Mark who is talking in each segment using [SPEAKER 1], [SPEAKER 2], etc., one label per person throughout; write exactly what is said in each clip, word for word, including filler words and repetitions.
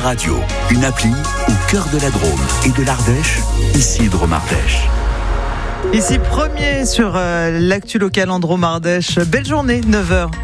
[SPEAKER 1] Radio, une appli au cœur de la Drôme et de l'Ardèche, ici Drôme Ardèche.
[SPEAKER 2] Ici premier sur euh, l'actu locale en Drôme Ardèche. Belle journée, neuf heures.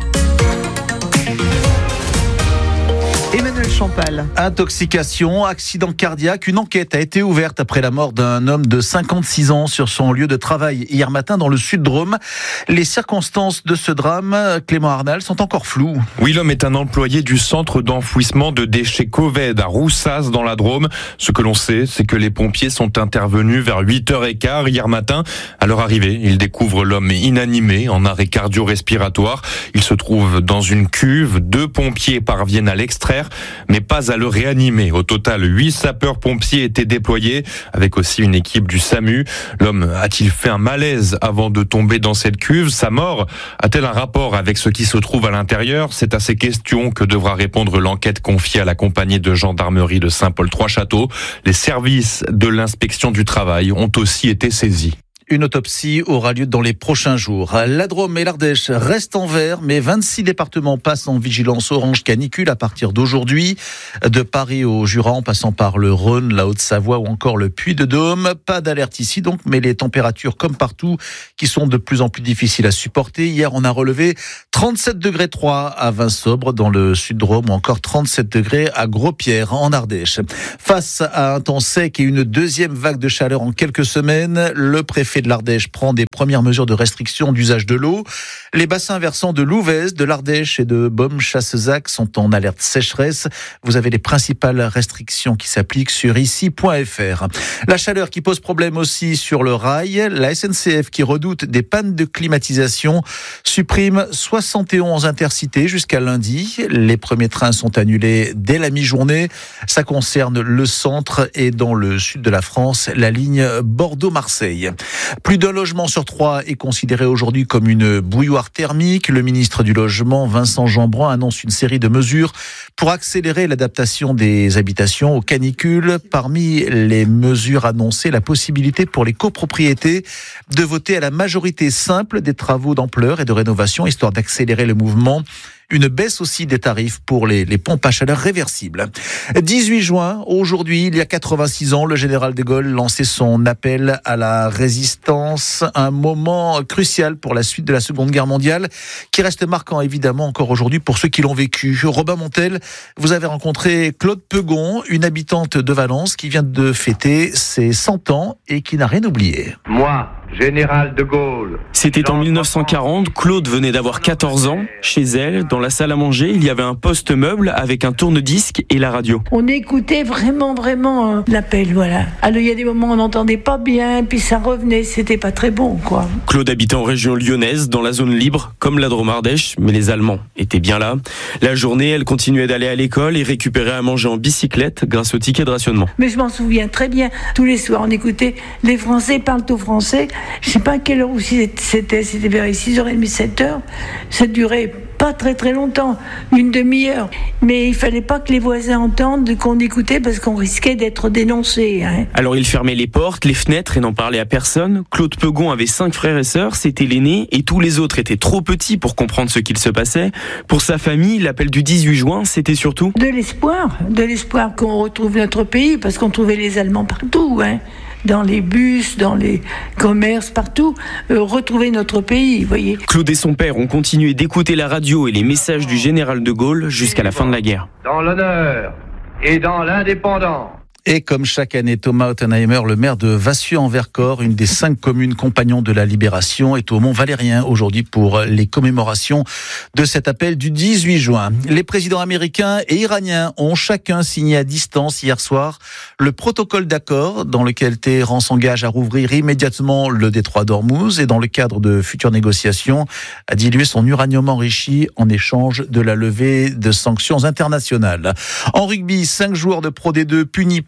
[SPEAKER 2] Emmanuel Champal.
[SPEAKER 3] Intoxication, accident cardiaque. Une enquête a été ouverte après la mort d'un homme de cinquante-six ans sur son lieu de travail hier matin dans le Sud-Drôme. Les circonstances de ce drame, Clément Arnal, sont encore floues.
[SPEAKER 4] Oui, l'homme est un employé du centre d'enfouissement de déchets Coved à Roussas dans la Drôme. Ce que l'on sait, c'est que les pompiers sont intervenus vers huit heures quinze hier matin. À leur arrivée, ils découvrent l'homme inanimé, en arrêt cardio-respiratoire. Il se trouve dans une cuve. Deux pompiers parviennent à l'extraire, mais pas à le réanimer. Au total, huit sapeurs-pompiers étaient déployés, avec aussi une équipe du SAMU. L'homme a-t-il fait un malaise avant de tomber dans cette cuve? Sa mort a-t-elle un rapport avec ce qui se trouve à l'intérieur? C'est à ces questions que devra répondre l'enquête confiée à la compagnie de gendarmerie de Saint-Paul-Trois-Châteaux. Les services de l'inspection du travail ont aussi été saisis.
[SPEAKER 3] Une autopsie aura lieu dans les prochains jours. La Drôme et l'Ardèche restent en vert, mais vingt-six départements passent en vigilance orange canicule à partir d'aujourd'hui. De Paris au Jura, en passant par le Rhône, la Haute-Savoie ou encore le Puy-de-Dôme. Pas d'alerte ici donc, mais les températures comme partout qui sont de plus en plus difficiles à supporter. Hier, on a relevé trente-sept degrés trois à Vinsobres dans le Sud-Drôme ou encore trente-sept degrés à Gros-Pierre en Ardèche. Face à un temps sec et une deuxième vague de chaleur en quelques semaines, le préfet de l'Ardèche prend des premières mesures de restriction d'usage de l'eau. Les bassins versants de Louvèze, de l'Ardèche et de Beaume-Chassezac sont en alerte sécheresse. Vous avez les principales restrictions qui s'appliquent sur ici point f r. La chaleur qui pose problème aussi sur le rail. La S N C F qui redoute des pannes de climatisation supprime soixante et onze intercités jusqu'à lundi. Les premiers trains sont annulés dès la mi-journée. Ça concerne le centre et dans le sud de la France, la ligne Bordeaux-Marseille. Plus d'un logement sur trois est considéré aujourd'hui comme une bouilloire thermique. Le ministre du Logement, Vincent Jeanbrun, annonce une série de mesures pour accélérer l'adaptation des habitations aux canicules. Parmi les mesures annoncées, la possibilité pour les copropriétés de voter à la majorité simple des travaux d'ampleur et de rénovation, histoire d'accélérer le mouvement. Une baisse aussi des tarifs pour les, les pompes à chaleur réversibles. dix-huit juin, aujourd'hui, il y a quatre-vingt-six ans, le général de Gaulle lançait son appel à la résistance. Un moment crucial pour la suite de la Seconde Guerre mondiale, qui reste marquant évidemment encore aujourd'hui pour ceux qui l'ont vécu. Robin Montel, vous avez rencontré Claude Pegon, une habitante de Valence qui vient de fêter ses cent ans et qui n'a rien oublié.
[SPEAKER 5] Moi, général de Gaulle.
[SPEAKER 6] C'était en dix-neuf cent quarante, Claude venait d'avoir quatorze ans. Chez elle, dans la salle à manger, il y avait un poste meuble avec un tourne-disque et la radio.
[SPEAKER 7] On écoutait vraiment, vraiment euh, l'appel, voilà. Alors il y a des moments où on n'entendait pas bien, puis ça revenait, c'était pas très bon, quoi.
[SPEAKER 6] Claude habitait en région lyonnaise, dans la zone libre, comme la Drôme Ardèche, mais les Allemands étaient bien là. La journée, elle continuait d'aller à l'école et récupérait à manger en bicyclette grâce au ticket de rationnement.
[SPEAKER 7] Mais je m'en souviens très bien. Tous les soirs, on écoutait les Français parlent au français. Je sais pas à quelle heure aussi c'était, c'était vers six heures trente, sept heures. Ça durait pas très très longtemps, une demi-heure. Mais il fallait pas que les voisins entendent qu'on écoutait parce qu'on risquait d'être dénoncé. Hein.
[SPEAKER 6] Alors il fermait les portes, les fenêtres et n'en parlait à personne. Claude Pegon avait cinq frères et sœurs, c'était l'aîné et tous les autres étaient trop petits pour comprendre ce qu'il se passait. Pour sa famille, l'appel du dix-huit juin, c'était surtout
[SPEAKER 7] de l'espoir, de l'espoir qu'on retrouve notre pays parce qu'on trouvait les Allemands partout, hein. Dans les bus, dans les commerces, partout, euh, retrouver notre pays, vous voyez.
[SPEAKER 6] Claude et son père ont continué d'écouter la radio et les messages du général de Gaulle jusqu'à la fin de la guerre.
[SPEAKER 5] Dans l'honneur et dans l'indépendance.
[SPEAKER 3] Et comme chaque année, Thomas Ottenheimer, le maire de Vassieux-en-Vercors, une des cinq communes compagnons de la Libération, est au Mont-Valérien aujourd'hui pour les commémorations de cet appel du dix-huit juin. Les présidents américains et iraniens ont chacun signé à distance hier soir le protocole d'accord dans lequel Téhéran s'engage à rouvrir immédiatement le détroit d'Ormuz et dans le cadre de futures négociations à diluer son uranium enrichi en échange de la levée de sanctions internationales. En rugby, cinq joueurs de Pro D deux punis par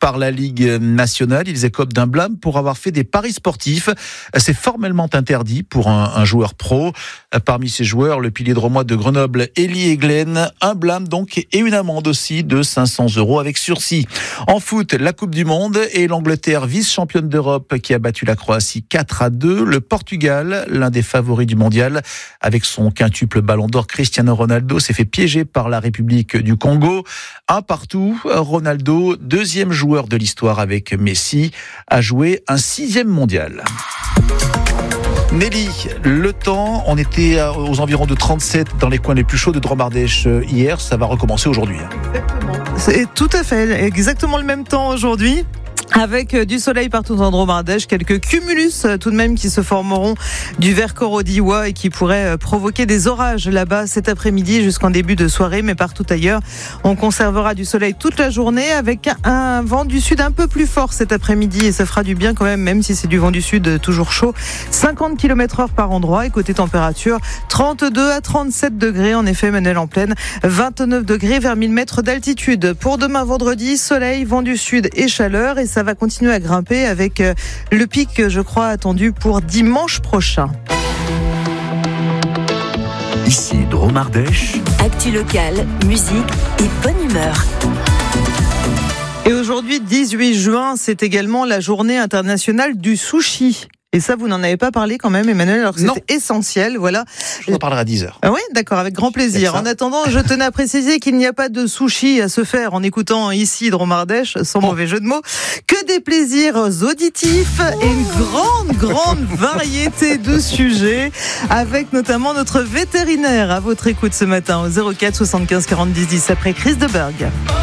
[SPEAKER 3] par la Ligue nationale. Ils écopent d'un blâme pour avoir fait des paris sportifs. C'est formellement interdit pour un, un joueur pro. Parmi ces joueurs, le pilier dromois de Grenoble, Élie Eglen. Un blâme donc et une amende aussi de cinq cents euros avec sursis. En foot, la Coupe du Monde et l'Angleterre, vice-championne d'Europe, qui a battu la Croatie quatre à deux. Le Portugal, l'un des favoris du mondial, avec son quintuple ballon d'or, Cristiano Ronaldo, s'est fait piéger par la République du Congo. Un partout, Ronaldo, deuxième joueur de l'histoire avec Messi, a joué un sixième mondial. Nelly, le temps, on était aux environs de trente-sept dans les coins les plus chauds de Drôme-Ardèche hier, ça va recommencer aujourd'hui.
[SPEAKER 2] Exactement. C'est tout à fait, exactement le même temps aujourd'hui. Avec du soleil partout en Drôme-Ardèche, quelques cumulus tout de même qui se formeront du Vercors d'Iwa et qui pourraient provoquer des orages là-bas cet après-midi jusqu'en début de soirée, mais partout ailleurs, on conservera du soleil toute la journée avec un vent du sud un peu plus fort cet après-midi et ça fera du bien quand même, même si c'est du vent du sud toujours chaud. cinquante kilomètres heure par endroit et côté température, trente-deux à trente-sept degrés en effet, Manuel en plaine, vingt-neuf degrés vers mille mètres d'altitude. Pour demain vendredi, soleil, vent du sud et chaleur et ça va continuer à grimper avec le pic, je crois, attendu pour dimanche prochain.
[SPEAKER 1] Ici, Drôme-Ardèche.
[SPEAKER 8] Actu locale, musique et bonne humeur.
[SPEAKER 2] Et aujourd'hui, dix-huit juin, c'est également la journée internationale du sushi. Et ça, vous n'en avez pas parlé quand même, Emmanuel, alors que
[SPEAKER 3] Non.
[SPEAKER 2] c'était essentiel, voilà.
[SPEAKER 3] Je vous en parlerai à dix heures.
[SPEAKER 2] Ah oui, d'accord, avec grand plaisir. En attendant, je tenais à préciser qu'il n'y a pas de sushi à se faire en écoutant ici Drôme-Ardèche, sans mauvais jeu de mots, que des plaisirs auditifs et une grande, grande variété de sujets, avec notamment notre vétérinaire à votre écoute ce matin au zéro quatre soixante-quinze quarante dix dix après Chris de Berg.